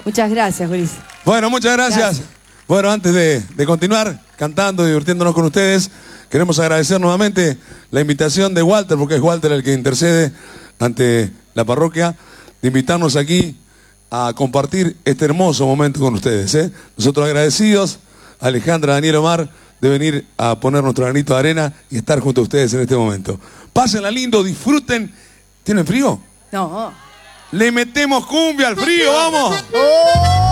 Muchas gracias, Luis. Bueno, muchas gracias. Bueno, antes de continuar cantando y divirtiéndonos con ustedes, queremos agradecer nuevamente la invitación de Walter, porque es Walter el que intercede ante la parroquia, de invitarnos aquí a compartir este hermoso momento con ustedes, ¿eh? Nosotros agradecidos, Alejandra, Daniel, Omar, de venir a poner nuestro granito de arena y estar junto a ustedes en este momento. Pásenla lindo, disfruten. ¿Tienen frío? No. Le metemos cumbia al frío, vamos.